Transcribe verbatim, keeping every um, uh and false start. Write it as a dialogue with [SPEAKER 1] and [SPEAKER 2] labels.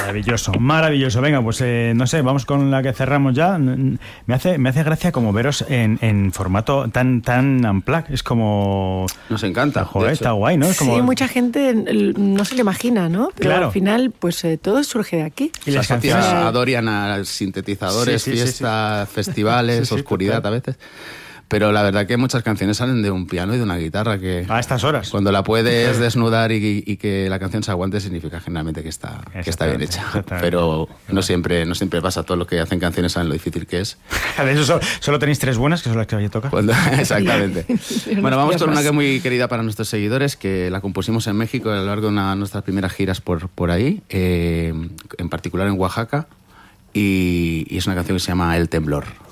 [SPEAKER 1] Maravilloso, maravilloso. Venga, pues eh, no sé, vamos con la que cerramos ya. Me hace, me hace gracia como veros en, en formato tan tan unplugged. Es como...
[SPEAKER 2] Nos encanta.
[SPEAKER 1] Joder, está guay, ¿no? Es como...
[SPEAKER 3] Sí, mucha gente no se lo imagina, ¿no? Pero
[SPEAKER 1] claro.
[SPEAKER 3] Al final, pues eh, todo surge de aquí.
[SPEAKER 2] Y las canciones a Dorian, a sintetizadores, sí, sí, fiesta, sí, sí. festivales, sí, sí, oscuridad total. A veces. Pero la verdad que muchas canciones salen de un piano y de una guitarra que...
[SPEAKER 1] A estas horas.
[SPEAKER 2] Cuando la puedes desnudar y, y que la canción se aguante significa generalmente que está, que está bien hecha. Pero no siempre, no siempre pasa. Todo lo que hacen canciones saben lo difícil que es.
[SPEAKER 1] De eso solo, solo tenéis tres buenas, que son las que vaya a tocar.
[SPEAKER 2] Cuando, exactamente. Bueno, vamos con una que es muy querida para nuestros seguidores, que la compusimos en México a lo largo de una de nuestras primeras giras por, por ahí, eh, en particular en Oaxaca, y, y es una canción que se llama El Temblor.